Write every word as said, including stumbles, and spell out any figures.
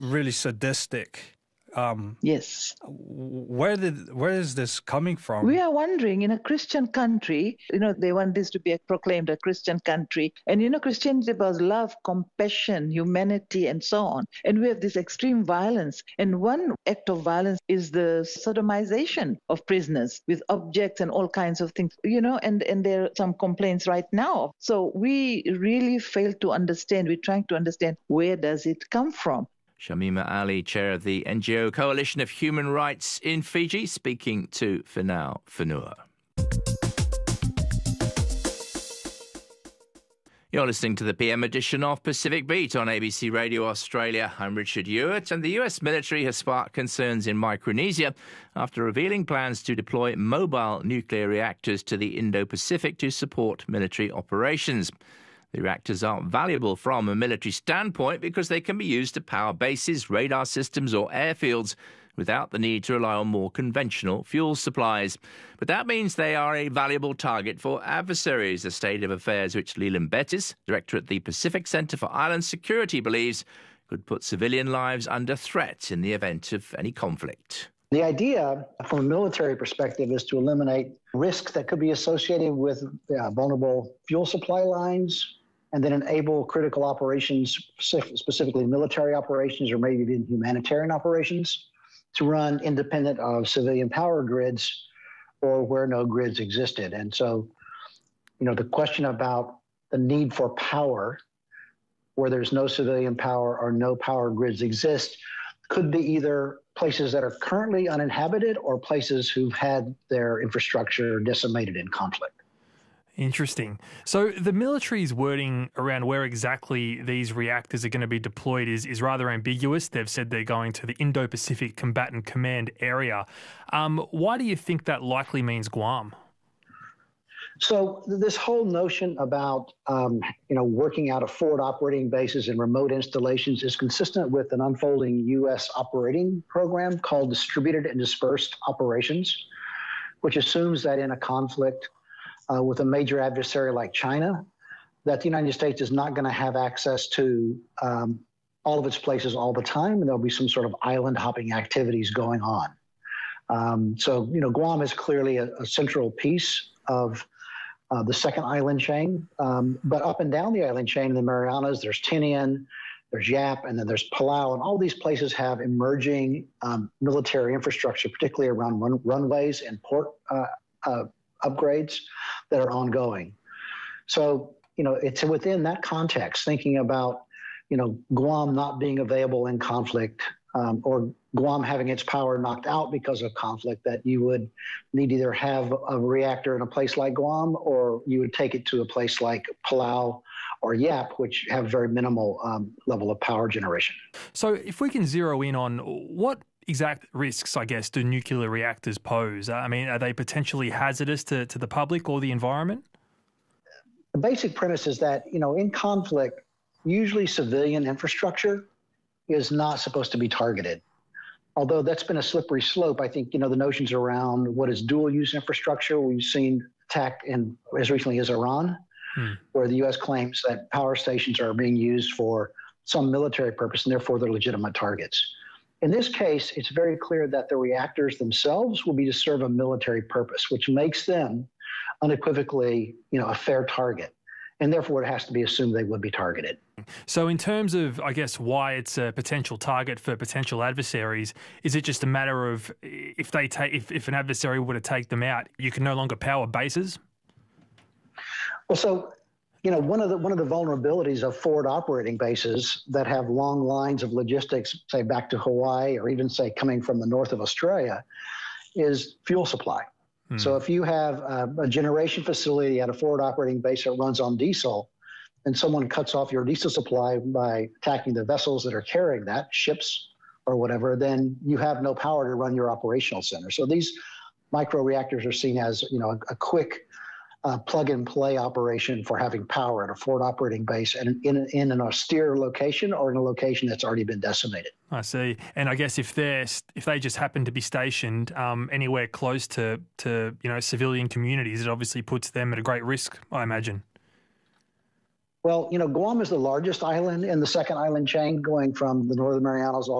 really sadistic. Um, yes. Where did where is this coming from? We are wondering, in a Christian country, you know, they want this to be a, proclaimed a Christian country. And, you know, Christianity was love, compassion, humanity, and so on. And we have this extreme violence. And one act of violence is the sodomization of prisoners with objects and all kinds of things, you know, and, and there are some complaints right now. So we really fail to understand. We're trying to understand, where does it come from? Shamima Ali, chair of the N G O Coalition of Human Rights in Fiji, speaking to Finau Whenua. You're listening to the P M edition of Pacific Beat on A B C Radio Australia. I'm Richard Hewitt, and the U S military has sparked concerns in Micronesia after revealing plans to deploy mobile nuclear reactors to the Indo-Pacific to support military operations. The reactors are valuable from a military standpoint because they can be used to power bases, radar systems or airfields without the need to rely on more conventional fuel supplies. But that means they are a valuable target for adversaries, a state of affairs which Leland Bettis, director at the Pacific Centre for Island Security, believes could put civilian lives under threat in the event of any conflict. The idea from a military perspective is to eliminate risks that could be associated with uh, vulnerable fuel supply lines, and then enable critical operations, specifically military operations or maybe even humanitarian operations, to run independent of civilian power grids or where no grids existed. And so, you know, the question about the need for power where there's no civilian power or no power grids exist could be either places that are currently uninhabited or places who've had their infrastructure decimated in conflict. Interesting. So the military's wording around where exactly these reactors are going to be deployed is, is rather ambiguous. They've said they're going to the Indo-Pacific Combatant Command area. Um, why do you think that likely means Guam? So this whole notion about, um, you know, working out of forward operating bases and remote installations is consistent with an unfolding U S operating program called Distributed and Dispersed Operations, which assumes that in a conflict Uh, with a major adversary like China, that the United States is not going to have access to um, all of its places all the time, and there'll be some sort of island hopping activities going on. Um, so, you know, Guam is clearly a, a central piece of uh, the second island chain, um, but up and down the island chain in the Marianas, there's Tinian, there's Yap, and then there's Palau, and all these places have emerging um, military infrastructure, particularly around run- runways and port uh, uh, upgrades that are ongoing. So, you know, it's within that context, thinking about, you know, Guam not being available in conflict um, or Guam having its power knocked out because of conflict, that you would need to either have a reactor in a place like Guam or you would take it to a place like Palau or Yap, which have very minimal um, level of power generation. So if we can zero in on what exact risks, I guess, do nuclear reactors pose? I mean, are they potentially hazardous to, to the public or the environment? The basic premise is that, you know, in conflict, usually civilian infrastructure is not supposed to be targeted. Although that's been a slippery slope, I think, you know, the notions around what is dual-use infrastructure, we've seen attacked in as recently as Iran, hmm. where the U S claims that power stations are being used for some military purpose and therefore they're legitimate targets. In this case, it's very clear that the reactors themselves will be to serve a military purpose, which makes them unequivocally, you know, a fair target. And therefore, it has to be assumed they would be targeted. So in terms of, I guess, why it's a potential target for potential adversaries, is it just a matter of if they take, if, if an adversary were to take them out, you can no longer power bases? Well, so, you know, one of the one of the vulnerabilities of forward operating bases that have long lines of logistics, say back to Hawaii or even say coming from the north of Australia, is fuel supply. Hmm. So if you have a, a generation facility at a forward operating base that runs on diesel, and someone cuts off your diesel supply by attacking the vessels that are carrying that, ships or whatever, then you have no power to run your operational center. So these micro reactors are seen as, you know, a, a quick Uh, plug-and-play operation for having power at a forward operating base and in, in an austere location or in a location that's already been decimated. I see. And I guess if they're if they just happen to be stationed um, anywhere close to to you know civilian communities, it obviously puts them at a great risk, I imagine. Well, you know, Guam is the largest island in the second island chain, going from the Northern Marianas all